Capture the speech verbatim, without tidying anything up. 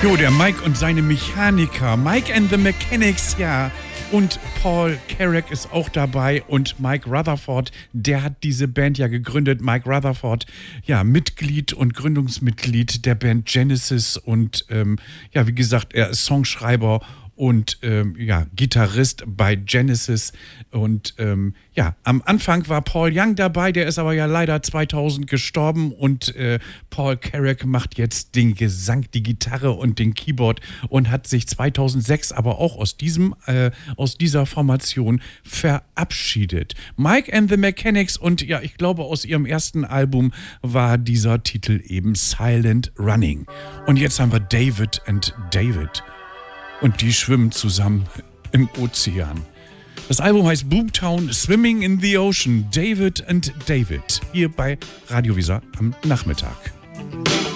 Jo, der Mike und seine Mechaniker. Mike and the Mechanics, ja. Und Paul Carrack ist auch dabei und Mike Rutherford, der hat diese Band ja gegründet. Mike Rutherford, ja, Mitglied und Gründungsmitglied der Band Genesis und ähm, ja, wie gesagt, er ist Songschreiber und ähm, ja, Gitarrist bei Genesis. Und ähm, ja, am Anfang war Paul Young dabei, der ist aber ja leider zweitausend gestorben und äh, Paul Carrack macht jetzt den Gesang, die Gitarre und den Keyboard und hat sich zweitausendsechs aber auch aus diesem, äh, aus dieser Formation verabschiedet. Mike and the Mechanics und ja, ich glaube aus ihrem ersten Album war dieser Titel eben Silent Running. Und jetzt haben wir David and David. Und die schwimmen zusammen im Ozean. Das Album heißt Boomtown Swimming in the Ocean. David and David. Hier bei Radio Visa am Nachmittag.